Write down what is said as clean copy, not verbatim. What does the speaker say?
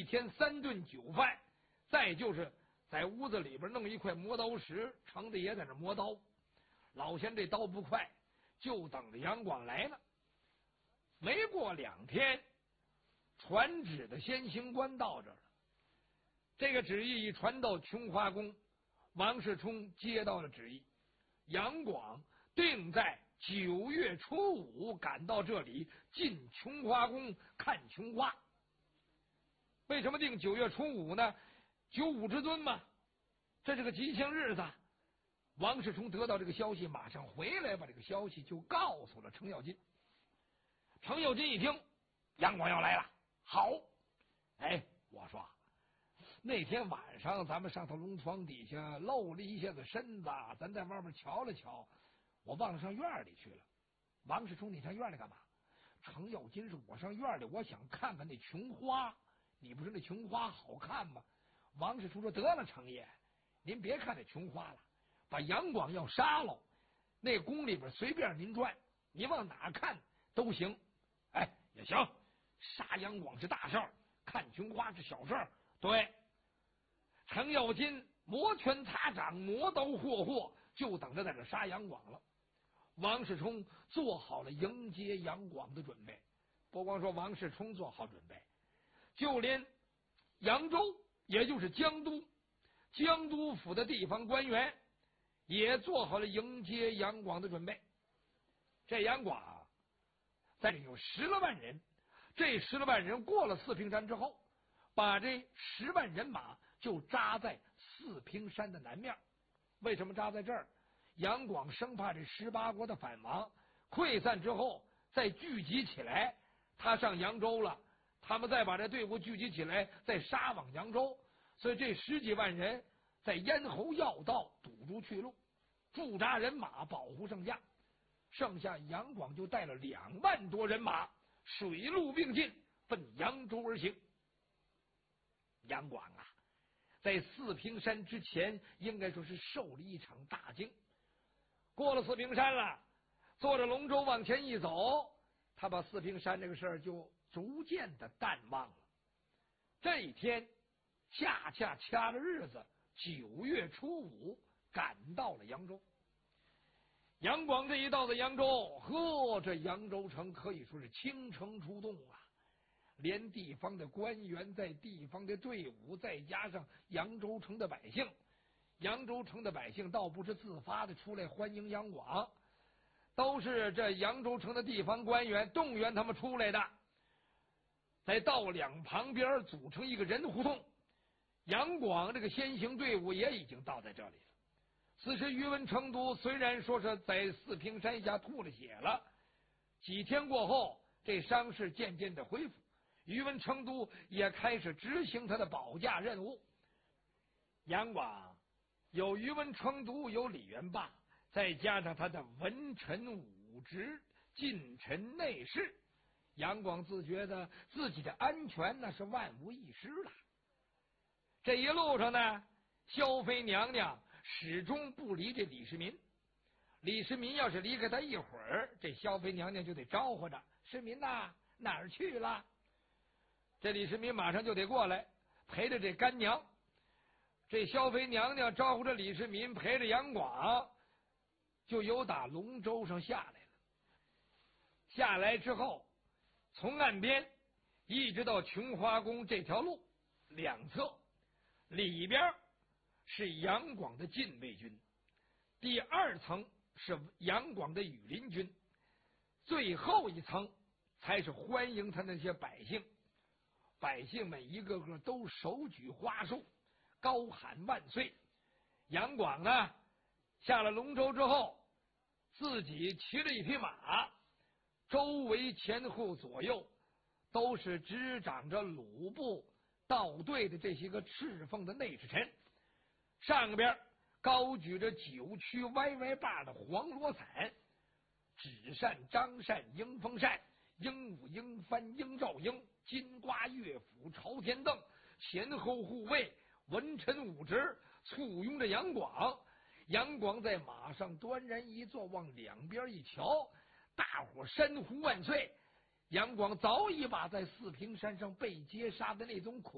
天3顿酒饭，再就是在屋子里边弄一块磨刀石，程大爷在那磨刀。老贤这刀不快，就等着杨广来呢。没过2天，传旨的先行官到这儿了。这个旨意一传到琼华宫，王世充接到了旨意，杨广定在9月初5赶到这里进琼华宫看琼花。为什么定9月初5呢？95之尊嘛，这是个吉庆日子。王世充得到这个消息，马上回来把这个消息就告诉了程咬金。程咬金一听，杨广要来了，好，哎，我说那天晚上咱们上头龙床底下露了一下子身子，咱在外面瞧了瞧，我忘了上院里去了。王世充，你上院里干嘛？程咬金是我上院里，我想看看那琼花，你不是那琼花好看吗？王世充说，得了，程爷，您别看那琼花了，把杨广要杀了，那宫里边随便您转，你往哪看都行。哎，也行，杀杨广是大事儿，看琼花是小事儿。对，程咬金摩拳擦掌，磨刀霍霍，就等着在这杀杨广了。王世充做好了迎接杨广的准备，不光说王世充做好准备，就连扬州，也就是江都府的地方官员也做好了迎接杨广的准备。这杨广在这有10来万人，这10来万人过了四平山之后，把这10万人马就扎在四平山的南面。为什么扎在这儿？杨广生怕这18国的反王溃散之后再聚集起来，他上扬州了，他们再把这队伍聚集起来，再杀往扬州，所以这10几万人在咽喉要道堵住去路，驻扎人马保护圣驾。剩下杨广就带了2万多人马，水陆并进，奔扬州而行。杨广啊，在四平山之前应该说是受了一场大惊。过了四平山了，坐着龙舟往前一走，他把四平山这个事儿就逐渐的淡忘了。这一天恰恰掐了日子，9月初5赶到了扬州。杨广这一到的扬州，这扬州城可以说是倾城出动啊！连地方的官员，在地方的队伍，再加上扬州城的百姓，扬州城的百姓倒不是自发的出来欢迎杨广，都是这扬州城的地方官员动员他们出来的，在道两旁边组成一个人胡同。杨广这个先行队伍也已经到在这里了。此时于文成都虽然说是在四平山下吐了血了，几天过后，这伤势渐渐的恢复，于文成都也开始执行他的保驾任务。杨广有于文成都，有李元霸，再加上他的文臣武职、近臣内侍，杨广自觉得自己的安全那是万无一失了。这一路上呢，萧妃娘娘始终不离这李世民。李世民要是离开他一会儿，这萧妃娘娘就得招呼着：“世民呐，哪儿去了？”这李世民马上就得过来陪着这干娘。这萧妃娘娘招呼着李世民，陪着杨广，就由打龙舟上下来了。下来之后，从岸边一直到琼华宫这条路两侧，里边是杨广的禁卫军，第2层是杨广的羽林军，最后一层才是欢迎他那些百姓。百姓们一个个都手举花束，高喊万岁。杨广呢，下了龙舟之后，自己骑了一匹马，周围前后左右都是执掌着鲁部道队的这些个侍奉的内侍臣，上边高举着9曲歪歪把的黄罗伞，纸扇、张扇、迎风扇、鹦鹉、鹰帆、鹰照鹰、金瓜乐府、朝天凳，前后护卫，文臣武职簇拥着杨广。杨广在马上端然一坐，往两边一瞧，大伙山呼万岁。杨广早已把在四平山上被劫杀的那宗苦